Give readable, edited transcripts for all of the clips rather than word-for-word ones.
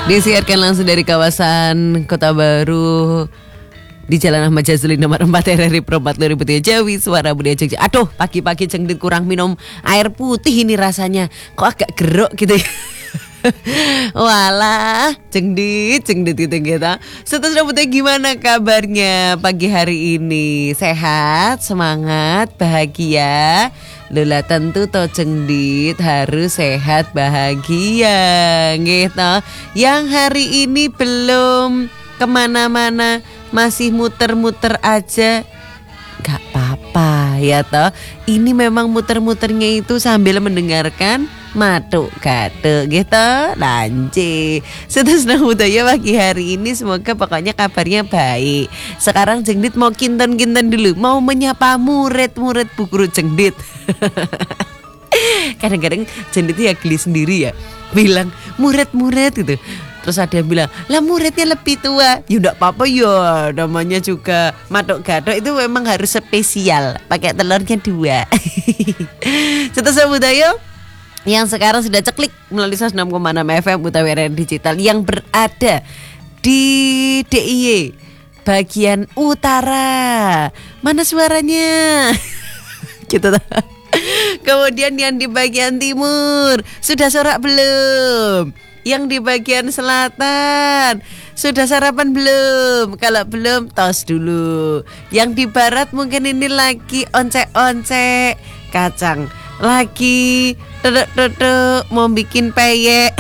Disiarkan langsung dari kawasan Kota Baru di Jalan Ahmad Jazuli nomor 4 RRI Pro 4 Luributiya Jawi, suara Budaya Jogja. Aduh, pagi-pagi Cengdit kurang minum air putih ini rasanya. Kok agak gerok gitu ya. Walah, Cengdit gitu kita. Setelah Budaya, gimana kabarnya pagi hari ini? Sehat, semangat, bahagia? Lola tentu toh Cengdit harus sehat, bahagia gitu. Yang hari ini belum kemana-mana, masih muter-muter aja, gak apa-apa ya toh. Ini memang muter-muternya itu sambil mendengarkan Matuk Gatuk gitu. Lanci Seterusnya budaya pagi hari ini, semoga pokoknya kabarnya baik. Sekarang Cengdit mau kinten-kinten dulu, mau menyapa murid-murid Bu Guru Cengdit. Kadang-kadang Cengdit ya geli sendiri ya, bilang murid-murid gitu. Terus ada yang bilang, lah muridnya lebih tua. Ya enggak apa-apa ya, namanya juga Matuk Gatuk itu memang harus spesial, pakai telurnya 2. Seterusnya budaya yang sekarang sudah ceklik melalui 106,6 FM Utawi RRI Digital yang berada di DIY bagian utara. Mana suaranya? Gitu. Kemudian yang di bagian timur sudah sorak belum? Yang di bagian selatan sudah sarapan belum? Kalau belum, tos dulu. Yang di barat mungkin ini lagi oncek-oncek kacang, lagi dedek mau bikin peyek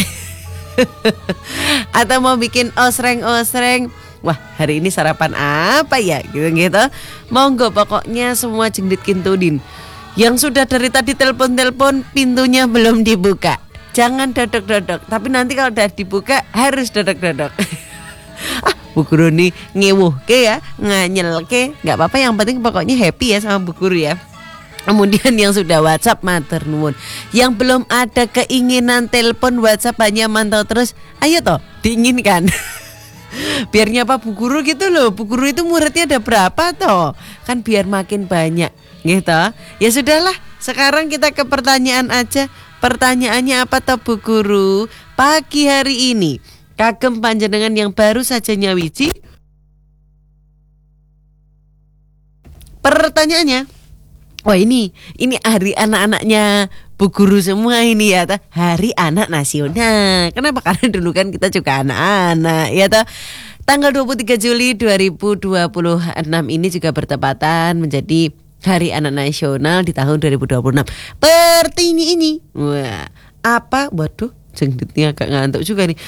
atau mau bikin osreng-osreng. Wah, hari ini sarapan apa ya? Gitu-gitu. Monggo, pokoknya semua Cengdit kintudin. Yang sudah dari tadi telepon-telepon, pintunya belum dibuka, jangan dodok-dodok. Tapi nanti kalau udah dibuka harus dodok-dodok. Bu Guru nih ngewuh ke ya, nganyel ke, nggak apa-apa. Yang penting pokoknya happy ya sama Bu Guru ya. Kemudian yang sudah WhatsApp matur nuwun. Yang belum ada keinginan telepon WhatsApp hanya mantau terus, ayo toh diinginkan. Biar nyapa Bu Guru gitu loh. Bu Guru itu muridnya ada berapa toh? Kan biar makin banyak gitu. Ya sudahlah, sekarang kita ke pertanyaan aja. Pertanyaannya apa toh Bu Guru? Pagi hari ini kagem panjenengan yang baru saja nyawiji. Pertanyaannya, wah ini hari anak-anaknya Bu Guru semua ini ya, Hari Anak Nasional. Kenapa? Karena dulu kan kita juga anak-anak ya toh. Tanggal 23 Juli 2026 ini juga bertepatan menjadi Hari Anak Nasional di tahun 2026. Pertanyaan ini, wah, apa? Waduh, Cengditnya agak ngantuk juga nih.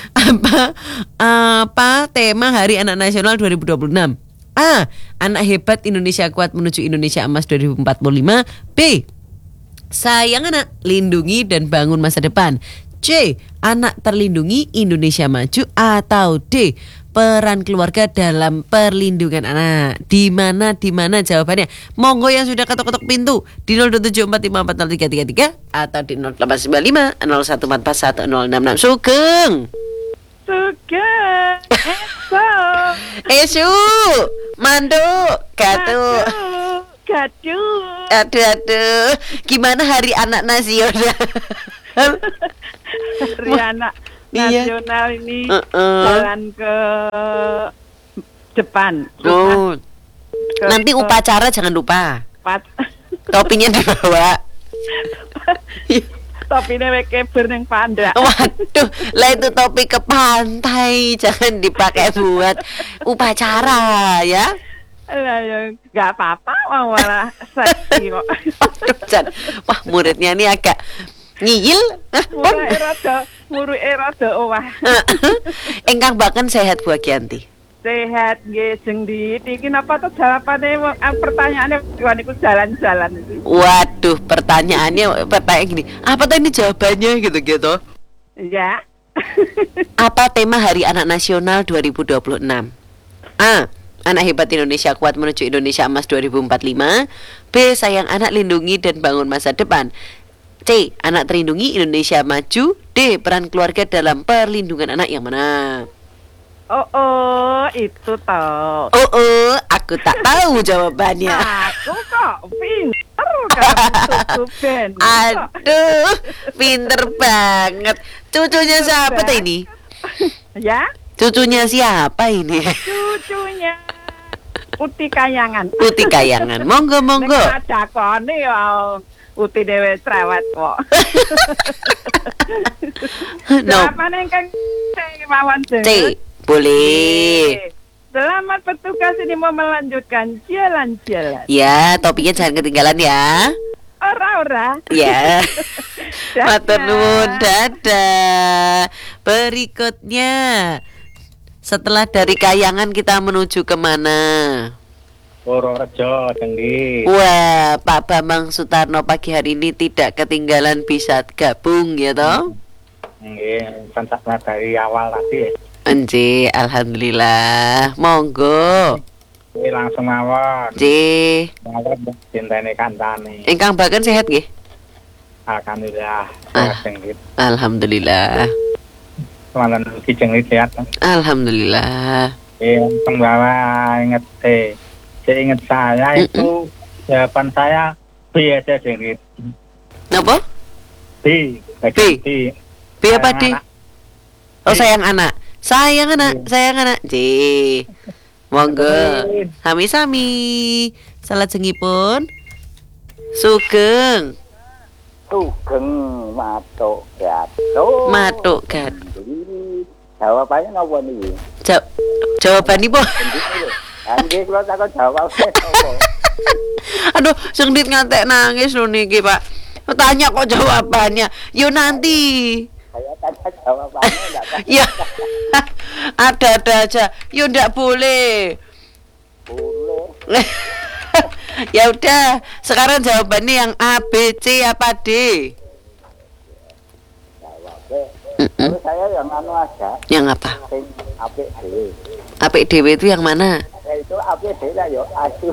Apa tema Hari Anak Nasional 2026? A. Anak hebat Indonesia kuat menuju Indonesia emas 2045. B. Sayang anak, lindungi dan bangun masa depan. C. Anak terlindungi Indonesia maju. Atau D. Peran keluarga dalam perlindungan anak. Di mana jawabannya? Monggo yang sudah ketok-ketok pintu di 0274540333 atau di 0895 01441066. Sugeng. Esu Mandu Gatu. Aduh. Gimana Hari Anak Nasional? Hari Anak Nasional ini jalan ke depan. Nanti upacara jangan lupa. Topinya dibawa. Topinya keber neng pandak. Waduh, lah itu topi ke pantai, jangan dipakai buat upacara ya. Lah ya nggak apa-apa, malah seksi kok. Wah, muridnya ini agak ngiyil. Murid rada owah. Engkang bahkan sehat Bu Agianti. Sehat nggih Cengdit. Iki napa to jawabane pertanyaannya niku jalan-jalan iki. Waduh, pertanyaan gini. Apa tuh ini jawabannya gitu-gitu? Ya. Apa tema Hari Anak Nasional 2026? A. Anak hebat Indonesia kuat menuju Indonesia emas 2045. B. Sayang anak, lindungi dan bangun masa depan. C. Anak terlindungi Indonesia maju. D. Peran keluarga dalam perlindungan anak. Yang mana? Itu toh. Aku tak tahu jawabannya. Aku kok pinter kan Ben. Aduh, pinter banget. Cucunya siapa tuh ini? Ya, Cucunya siapa ini? cucunya Uti Kayangan. Uti Kayangan. Monggo, monggo. Nek dakone ya Uti dhewe cerewet kok. No. Jawabannya kan mawon C. Boleh. Selamat petugas ini mau melanjutkan jalan-jalan. Ya, topiknya jangan ketinggalan ya. Ora. Ya. Dadah. Matur nuwun, dadah. Berikutnya, setelah dari Kayangan kita menuju kemana? Purworejo, Denggi. Wah, Pak Bambang Sutarno pagi hari ini tidak ketinggalan bisa gabung ya toh? Nggih, pencakna dari awal tadi. Enji, alhamdulillah. Monggo. Ini langsung mawon. Nji. Mawon cintane kancane. Ingkang Baken sehat nggih? Alhamdulillah. Ah. Denggi. Alhamdulillah. Malan iki jengli sehat. Alhamdulillah. Pembawa inget ingat saya itu jawaban saya B aja Denggi. Napa? B. B. B apa D? Oh, sayang anak. Sayang anak. J. Monggo. Sami-sami. Salajengipun Sugeng. Sugeng matuk gato. Matuk gat. Jawabannya napa niki? Jawabanipun. Nggih kula takon jawabannya napa? Aduh, sing dit ngantek nangis lho niki, Pak. Tanya kok jawabannya. Yo nanti. Saya tanya jawabannya enggak tahu. Ya. Ada-ada aja. Yo ndak boleh. Boleh. Ya udah, sekarang jawabannya yang A, B, C apa D? Jawabnya. Kalau saya yang anu aja. Yang apa? Sing apik dhewe. Apik dewe itu yang mana? Ya itu apik dhewe lah yo asu.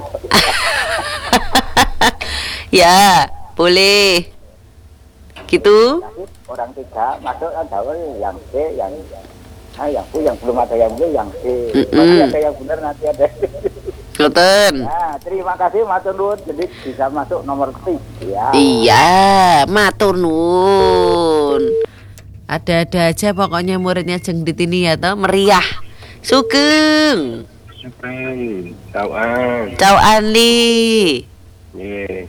Ya, boleh. Gitu. Nanti orang tiga masuk kan jawab yang C, yang B, yang belum ada yang B, yang C. Nanti ada yang benar, nanti ada. Ngoten. Nah, terima kasih matur nuwun, jadi bisa masuk nomor 3. Iya, matur nuwun. Ada-ada aja pokoknya muridnya Jengdit ini ya toh, meriah. Sugeng. Sugeng. Tauan. Ciao Ali. Nggih.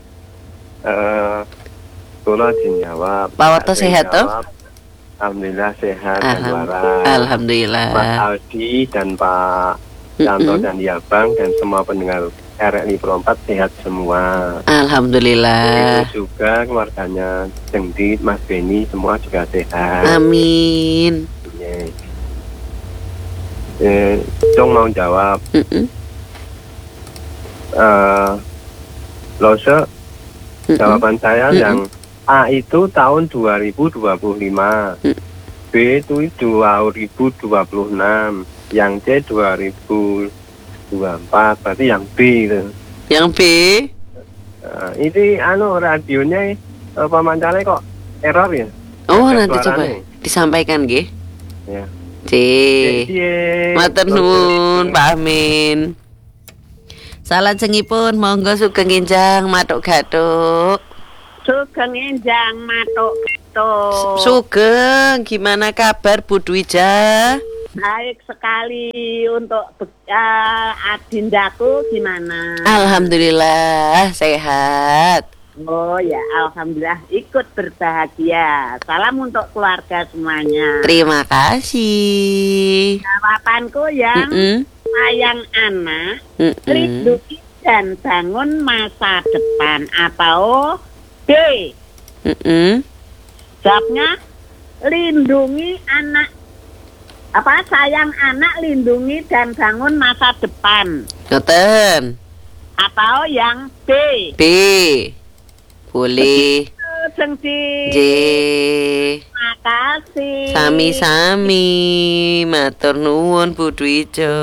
Kula dijawab. Pak Warto sehat toh? Alhamdulillah sehat dan waras. Alhamdulillah. Mas Aldi dan Pak Yanto dan Yabang dan semua pendengar RRI Pro 4 sehat semua. Alhamdulillah. Itu juga keluarganya Jengdit, Mas Beni semua juga sehat. Amin. Dong mau jawab. Lose jawaban saya yang A itu tahun 2025, B itu 2026, yang C 2024, berarti yang B itu. Yang B? Ini radionya pemancarnya kok error ya? Oh, ada nanti coba suaranya. disampaikan nggih. Ya. C. Matur nuwun Pak Amin. Salajengipun monggo Sugeng Enjang matuk gathuk. Sugeng Enjang matuk gathuk. Sugeng, gimana kabar Bu Dwija? Baik sekali. Untuk adindaku gimana? Alhamdulillah sehat. Oh ya, alhamdulillah ikut berbahagia. Salam untuk keluarga semuanya. Terima kasih. Jawabanku yang sayang anak, lindungi dan bangun masa depan. Atau B. Jawabnya lindungi anak. Sayang anak, lindungi dan bangun masa depan. Ngoten. Atau yang B. B. Boleh. Jengji. J. Terima kasih. Sami-sami. Matur nuwun Bu Dwijo.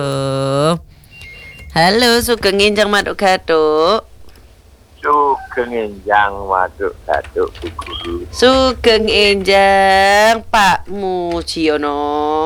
Halo Sugeng Enjang matuk gathuk. Sugeng Enjang matuk gathuk Bu Guru. Sugeng Enjang Pak Mujiono.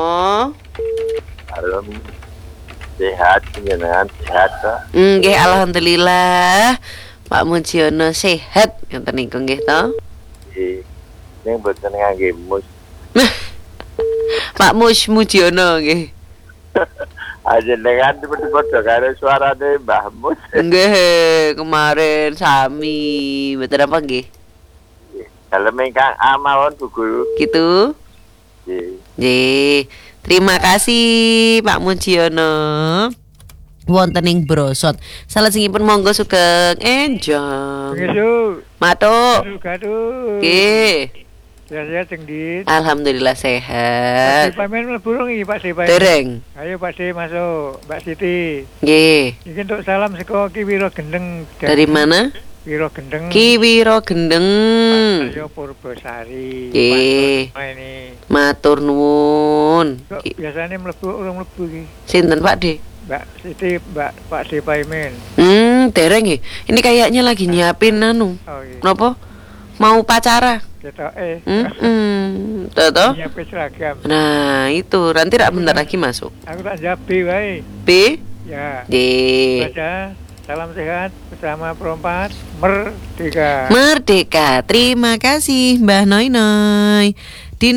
Halo. Sehat, jenengan sehat toh? Nggih alhamdulillah. Pak Mujiono sehat ngoten niku nggih to? Nggih. Ning boten ngangge mus. Pak Mujiono nggih. Aja dengan tiba-tiba karo suarane Mbah Mus. Nggih, kemarin sami. Mboten apa nggih? Dalem ingkang amawon Bu Guru. Gitu. Nggih. Nggih. Terima kasih Pak Mujiono. Wonten ing Brosot. Salajengipun monggo sugeng enjang. Besok. Matuk. Gaduh. Nggih. Ya cengdit. Alhamdulillah sehat. Pamen mlebu iki Pak Sipai. Dereng. Ayo Pak Si masuk, Mbak Siti. Nggih. Iki untuk salam saka Ki Wiro Gendeng. Dari mana? Wiro Gendeng. Ki Wiro Gendeng. Ayo Purbasari. Nggih. Ini. Matur nuwun. Kok biasanya urung mlebu iki. Sinten Pak De? Mbak Siti, Pak Si Paimen. Dereng nggih. Ini kayaknya lagi nyiapin anu. Oh iya. Napa? Mau pacara. Ketoke. Tuh. Nyiapin seragam. Nah, itu nanti rak bentar lagi masuk. Aku tak jabi wae. B. Ya. D. Baca. Salam sehat bersama Perompat Merdeka. Merdeka. Terima kasih Mbah Noi Noi. Di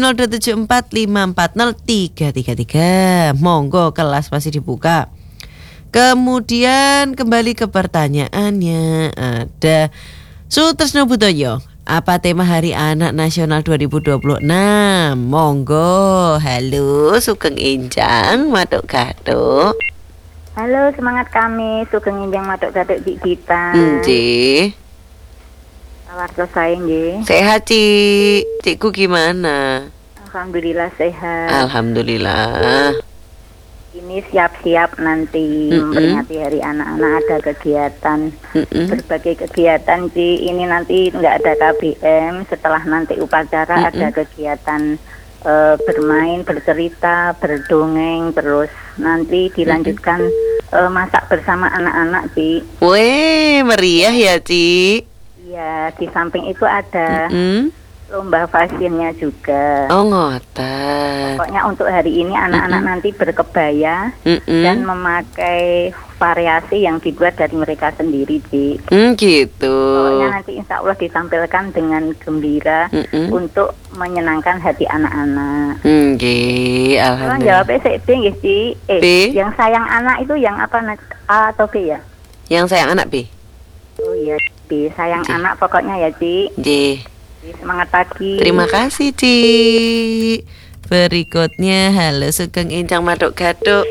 0274540333. Monggo kelas masih dibuka. Kemudian kembali ke pertanyaannya. Ada Sutresno Budoyo. Apa tema Hari Anak Nasional 2026? Monggo. Halo Sugeng Enjang Matuk Gatuk. Halo, semangat kami Sugeng Enjang Matuk Gatuk Dik Gita. Nggih. Sawarto sae nggih. Sehat Cik. Cikku gimana? Alhamdulillah sehat. Alhamdulillah. Ini siap-siap nanti memperingati Hari Anak-anak, ada kegiatan, berbagai kegiatan Ci. Ini nanti nggak ada KBM, setelah nanti upacara ada kegiatan bermain, bercerita, berdongeng, terus nanti dilanjutkan masak bersama anak-anak Ci. Weh, meriah ya Cik. Iya, di samping itu ada lomba fashionnya juga. Oh ngoten. Pokoknya untuk hari ini anak-anak nanti berkebaya dan memakai variasi yang dibuat dari mereka sendiri, Ci. Gitu. Pokoknya nanti insya Allah ditampilkan dengan gembira untuk menyenangkan hati anak-anak. Nggih, Tolong alhamdulillah. jawabnya B nggih, Ci. B. Yang sayang anak itu yang apa, A atau B ya? Yang sayang anak B. Oh iya, B. Sayang anak pokoknya ya, Ci. Nggih. Semangat pagi. Terima kasih Cik. Berikutnya halo Sugeng Enjang Matuk Gatuk.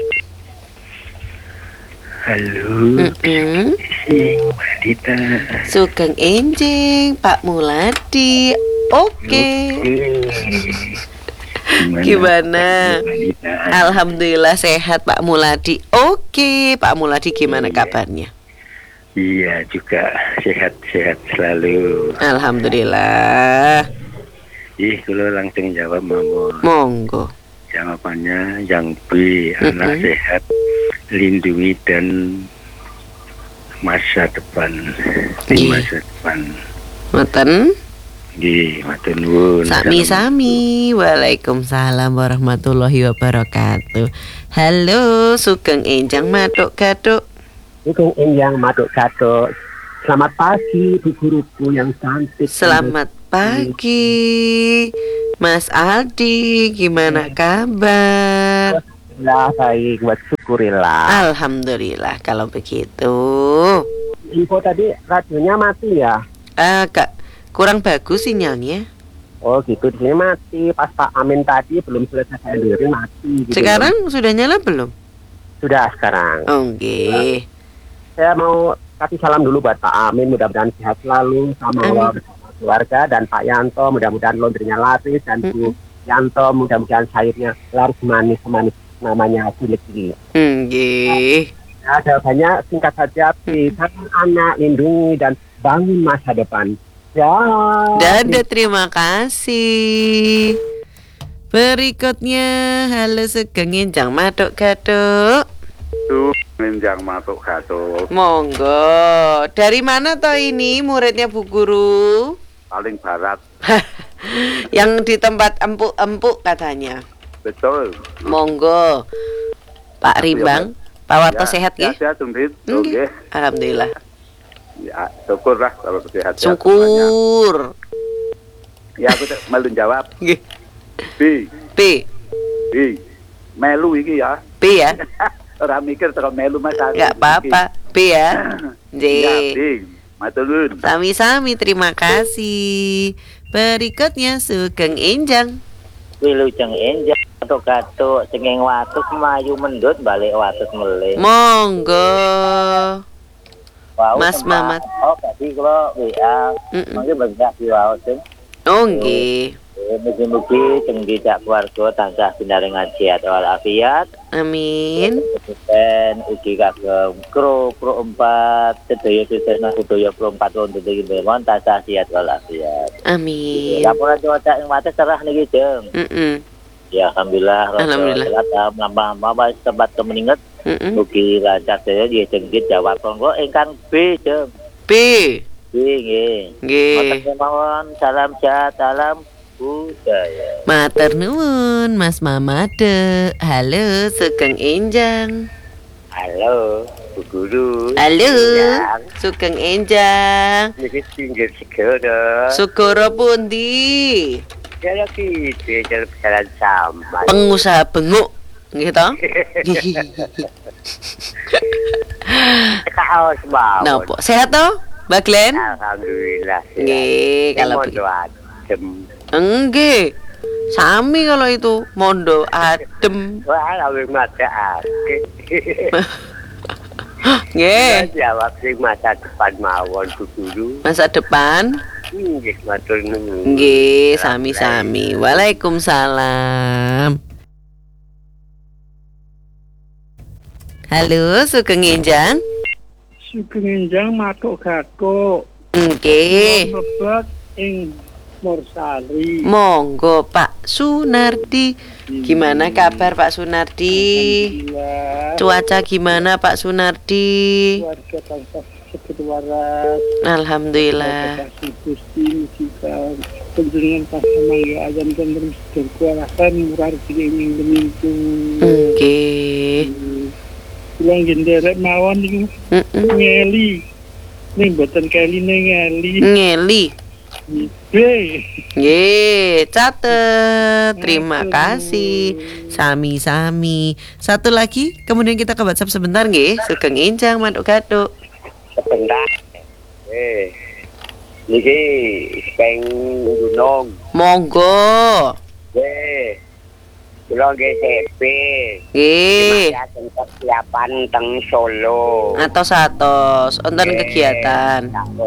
Halo, Dita. Sugeng Enjing Pak Muladi. Oke. Gimana? Alhamdulillah sehat Pak Muladi. Oke, Pak Muladi gimana kabarnya? Iya juga sehat-sehat selalu. Alhamdulillah. Kalau langsung jawab Monggo. Jawabannya yang B, anak sehat, lindungi dan masa depan. Masa depan. Mboten? Nggih, matur nuwun. Sami-sami. Waalaikumsalam warahmatullahi wabarakatuh. Halo, Sugeng Enjang Matuk Gatuk. Sugeng Enjang Matuk Gatuk. Selamat pagi Bu guruku yang cantik. Selamat pagi Mas Aldi, gimana kabar? Alhamdulillah baik, buat syukurillah. Alhamdulillah kalau begitu. Info tadi radionya mati ya? Agak kurang bagus sinyalnya. Oh gitu, di sini mati. Pas Pak Amin tadi belum selesai saya dengerin mati. Gitu. Sekarang sudah nyala belum? Sudah sekarang. Oke. Saya mau kasih salam dulu buat Pak Amin, mudah-mudahan sehat selalu sama Allah bersama keluarga, dan Pak Yanto mudah-mudahan laundrynya laris, dan Bu Yanto mudah-mudahan sayurnya laris manis namanya cilik-cilik. Ada banyak, singkat saja, pisahkan anak, lindungi dan bangun masa depan. Dadah, terima kasih. Berikutnya halo Sugeng Enjang Matuk Gatuk. Enjang Matuk Gatuk. Monggo. Dari mana toh ini muridnya Bu Guru? Paling barat. Yang di tempat empuk-empuk katanya. Betul. Monggo. Pak Rimbang, Pak Warto sehat ya? Sehat, Sundit. Nggih. Alhamdulillah. Ya, syukurlah kalau sehat. Syukur. Ya, aku melun jawab. Nggih. B. B. Melu iki ya. B ya. Ora mikir terus melu Mas. Enggak apa-apa. B ya. J. Ya, B. Matur nuwun. Sami-sami, terima kasih. Berikutnya Sugeng Enjang. Wilujeng enjang gatuk senging watuk mayu mendut balik watuk melih. Monggo. Wau, Mas Sembah. Mamat. Oh, tadi kalau WA mungkin bergerak di wau sing. Oh nggih. Mugi-mugi sing tidak keluarga tansah binaring sehat walafiat. Amin. Dan ugi kagem kru 4 sedaya sesena budaya kru 4 wonten ing Bemon tansah sehat walafiat. Amin. Laporan cuaca ing wates cerah niki, Jeng. Ya alhamdulillah. Mlampah tempat kemeninget. Ugi lancar saya dia jenggit jawab kongko ingkang B, Jeng. B. Nggih. Nggih. Mawon salam sehat, salam budaya. Matur nuwun Mas Mamade. Halo Sugeng Enjang. Halo, Bu Guru. Halo Sugeng Enjang. Niki singgir segera. Sugoro pundi? Ya lagi di jalan sama. Pengusaha benguk gitu. Kaos mau. Napa? Sehat toh, Mbak Glen? Alhamdulillah. Nggih, kalau begitu. Enggak. Sami kalau itu mondo adem. Wah, lawing mata ake. Nggih. Jawab sing masa depan mawon Bu Guru. Masa depan? Nggih, matur nuwun. Nggih, sami-sami. Waalaikumsalam. Halo, Sugeng Enjang. Sugeng Enjang matuk gatuk. Nggih. Mlebet ing Mursari. Monggo Pak Sunardi. Gimana kabar Pak Sunardi? Cuaca gimana Pak Sunardi? Warga bangsa segitu waras. Alhamdulillah. Kasih Gusti kita penjenengan pasamang ya ayam dan terus berkualasan murah rezeki ing demingku. Nggih. Pulang genderek mawon niku ngeli. Ning boten keline ngeli. Ngeli. Nggih, catet. Terima kasih. Sami-sami. Satu lagi, kemudian kita ke WhatsApp sebentar nggih. Sugeng Enjang mantuk gatuk. Sebentar. Niki peng gunung. Monggo. Kula nggih CP. Nggih. Persiapan teng Solo. Atos wonten kegiatan.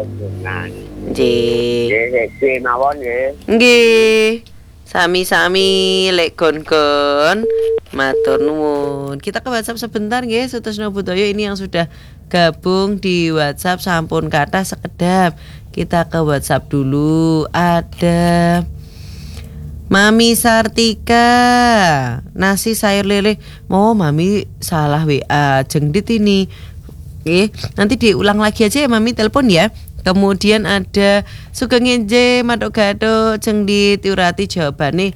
Nggih. Nggih, mawon nggih. Nggih. Sami-sami lek kon-kon. Matur nuwun. Kita ke WhatsApp sebentar nggih, Sutisno Budoyo ini yang sudah gabung di WhatsApp sampun kata sekedap. Kita ke WhatsApp dulu. Ada Mami Sartika, nasi sayur lele. Mau Mami salah WA Jengdit ini. Nanti diulang lagi aja ya Mami, telepon ya. Kemudian ada Sugeng Enje Matuk Gatuk Jengdit Urati jawabannya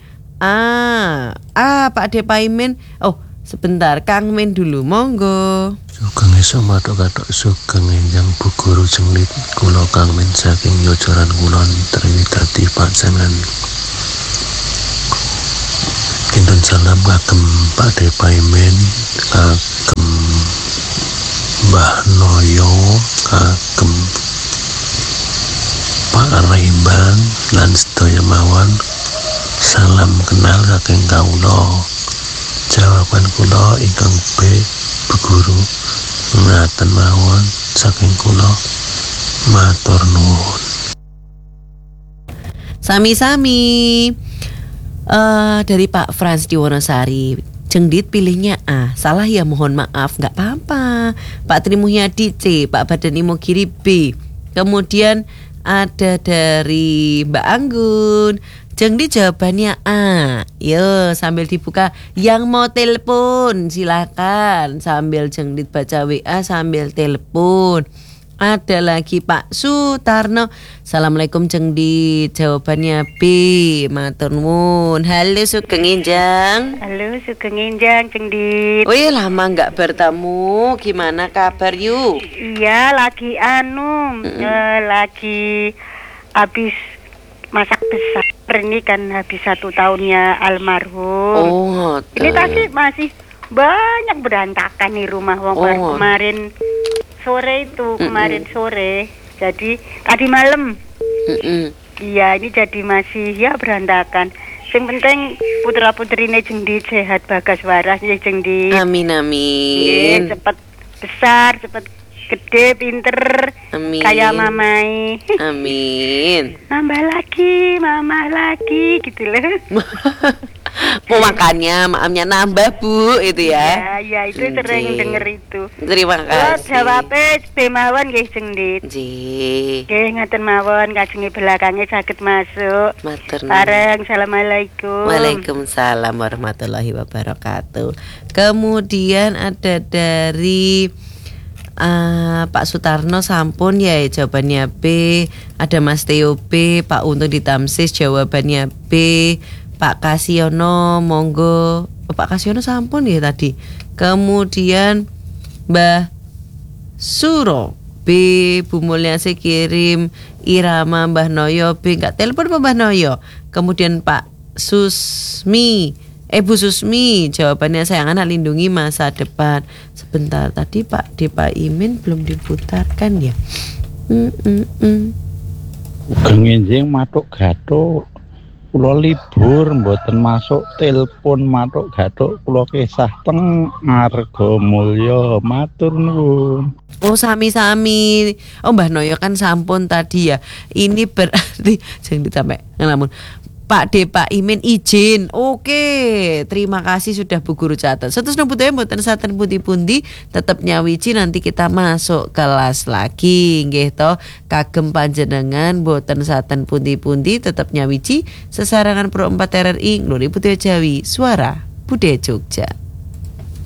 Pak Depaimen. Oh sebentar Kang Men dulu, monggo. Sugeng esuk Matuk Gatuk Sugeng Enjang Bu Guru Jengdit kula Kang Men saking Yojoran Kulon Triwidadi Panjenengan. Kinten salam kagem Pak Depaimen, kagem Mbah Noyo, kagem Pak Raimbang lan sedaya mawon. Salam kenal saking kawula. Jawaban kula ingkang B Bu Guru ngaten mawon saking kula. Matur nuwun. Sami-sami. Dari Pak Frans di Wonosari, Jengdit pilihnya A. Salah ya mohon maaf, nggak apa-apa. Pak Trimuhyadi C, Pak Badani Mogiri B. Kemudian ada dari Mbak Anggun, Jengdit jawabannya A. Yo sambil dibuka, yang mau telepon silakan sambil Jengdit baca WA sambil telepon. Ada lagi Pak Sutarno. Assalamualaikum Jengdit. Jawabannya B. Matur nuwun. Halo Sugeng Enjang. Halo Sugeng Enjang Jengdit. Wih lama nggak bertemu. Gimana kabar yuk? Iya lagi lagi habis masak besar. Ini kan habis 1 tahunnya almarhum. Oh, ini tadi masih banyak berantakan nih rumah kemarin sore itu, kemarin sore. Jadi tadi malam. Iya, ini jadi masih ya berantakan. Yang penting putra-putrine Jengdi sehat bagas waras ya Jengdi. Amin amin. Cepet besar, cepet gede, pinter, amin. Kayak mamai. Amin. Nambah lagi, mama lagi, gitu loh. Mau makannya, maamnya nambah Bu, itu ya. Ya itu sering denger itu. Terima kasih. Jawabnya bemawon nggih Jengdit. Nggih. Nggih ngaten mawon, kajengi belakangnya saged masuk. Matur nuwun. Bareng, assalamualaikum. Waalaikumsalam warahmatullahi wabarakatuh. Kemudian ada dari Pak Sutarno sampun ya jawabannya B. Ada Mas Teo B. Pak Untung di Tamsis jawabannya B. Pak Kasiono monggo. Pak Kasiono sampun ya tadi. Kemudian Mbah Suro B. Bu Mulyasi kirim Irama Mbah Noyo B. Enggak telepon Mbah Noyo. Kemudian Pak Susmi Bu Susmi jawabannya sayangan lindungi masa depan. Sebentar tadi Pak Depa Imin belum diputarkan ya. Genginjing matuk gathuk kula libur mboten masuk telepon matuk gathuk kula kesah teng Argamulya matur nuwun. Oh sami-sami. Oh Mbah Noyo kan sampun tadi ya. Ini berarti jangan ditambahin namun Pak Depa Imin izin. Oke, terima kasih sudah Bu Guru catat. Setus nombutuhe mboten saten pundi-pundi tetep nyawiji nanti kita masuk kelas lagi nggih to. Kagem panjenengan mboten saten pundi-pundi tetep nyawiji sesarangan Pro 4 RRI Ngluri Putih Jawi Suara Budaya Jogja.